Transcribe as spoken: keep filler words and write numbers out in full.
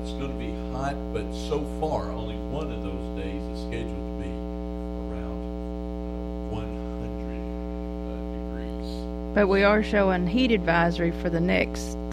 it's going to be hot, but so far, only one of those days is scheduled to be around uh, one hundred uh, degrees. But we are showing heat advisory for the next